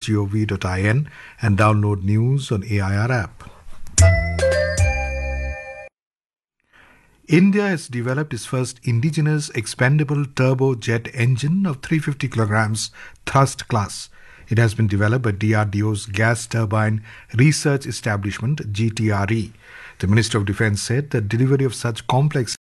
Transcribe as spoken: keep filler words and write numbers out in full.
gov dot in and download news on A I R app. India has developed its first indigenous expandable turbojet engine of three hundred fifty kilograms thrust class. It has been developed by D R D O's Gas Turbine Research Establishment, G T R E. The Minister of Defence said the delivery of such complex